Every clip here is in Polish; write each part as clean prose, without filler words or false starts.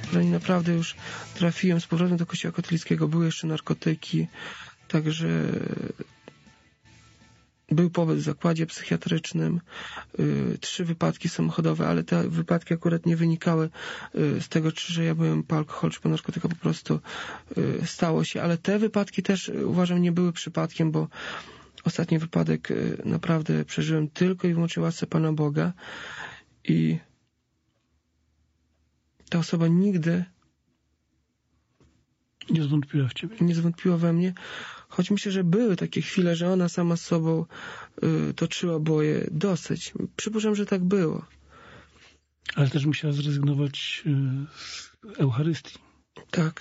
zanim naprawdę już trafiłem z powrotem do kościoła katolickiego, były jeszcze narkotyki, także był pobyt w zakładzie psychiatrycznym, 3 wypadki samochodowe, ale te wypadki akurat nie wynikały z tego, że ja byłem po alkoholu czy po narkotykach, po prostu stało się, ale te wypadki też uważam nie były przypadkiem, bo ostatni wypadek naprawdę przeżyłem tylko i wyłącznie łasce Pana Boga i ta osoba nigdy nie zwątpiła w ciebie. Nie zwątpiła we mnie, choć myślę, że były takie chwile, że ona sama z sobą toczyła boje dosyć. Przypuszczam, że tak było. Ale też musiała zrezygnować z Eucharystii. Tak.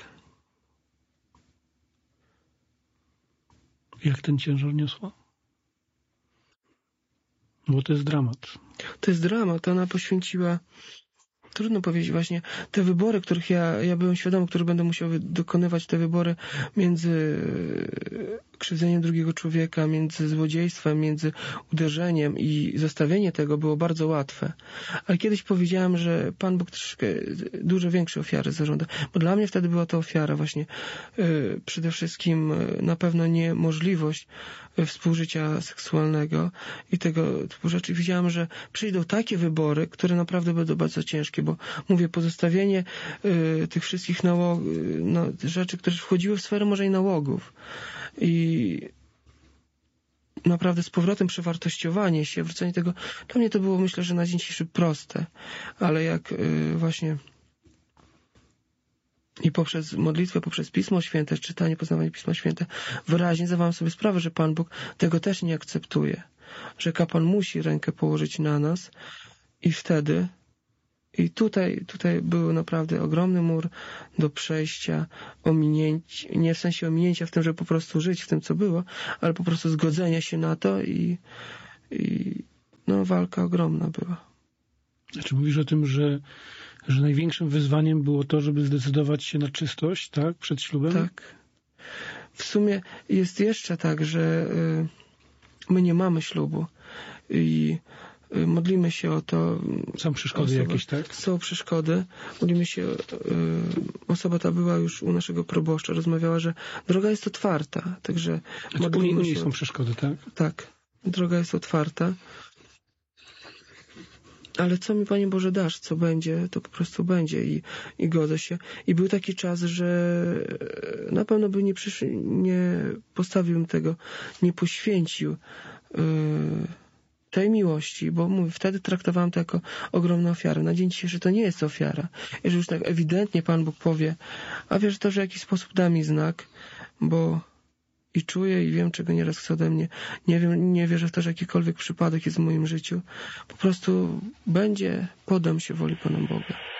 Jak ten ciężar niosła? Bo to jest dramat. To jest dramat. Ona poświęciła, trudno powiedzieć właśnie, te wybory, których ja byłem świadomy, których będę musiał dokonywać, te wybory między krzywdzeniem drugiego człowieka, między złodziejstwem, między uderzeniem i zostawienie tego było bardzo łatwe. Ale kiedyś powiedziałem, że Pan Bóg troszkę dużo większe ofiary zażąda, bo dla mnie wtedy była to ofiara właśnie przede wszystkim na pewno niemożliwość współżycia seksualnego i tego typu rzeczy. Widziałem, że przyjdą takie wybory, które naprawdę będą bardzo ciężkie, bo mówię, pozostawienie tych wszystkich rzeczy, które wchodziły w sferę może i nałogów i naprawdę z powrotem przewartościowanie się, wrócenie tego, dla mnie to było, myślę, że na dzień dzisiejszy proste, ale jak właśnie i poprzez modlitwę, poprzez Pismo Święte, czytanie, poznawanie Pisma Święte, wyraźnie zdawałem sobie sprawę, że Pan Bóg tego też nie akceptuje, że kapłan musi rękę położyć na nas i wtedy i tutaj był naprawdę ogromny mur do przejścia, nie w sensie ominięcia w tym, żeby po prostu żyć w tym, co było, ale po prostu zgodzenia się na to i walka ogromna była. Znaczy mówisz o tym, że największym wyzwaniem było to, żeby zdecydować się na czystość, tak? Przed ślubem? Tak. W sumie jest jeszcze tak, że my nie mamy ślubu i modlimy się o to. Są przeszkody jakieś, tak? Są przeszkody. Modlimy się, osoba ta była już u naszego proboszcza, rozmawiała, że droga jest otwarta, także modlimy się. Są przeszkody, tak? Tak. Droga jest otwarta. Ale co mi, Panie Boże, dasz, co będzie, to po prostu będzie i godzę się. I był taki czas, że na pewno by nie postawił tego, nie poświęcił tej miłości, bo mówię, wtedy traktowałem to jako ogromną ofiarę. Na dzień dzisiejszy to nie jest ofiara. Jeżeli już tak ewidentnie Pan Bóg powie, a wiesz to, że w jakiś sposób da mi znak, bo i czuję i wiem, czego nieraz chce ode mnie. Nie wierzę w to, że jakikolwiek przypadek jest w moim życiu. Po prostu podam się woli Pana Boga.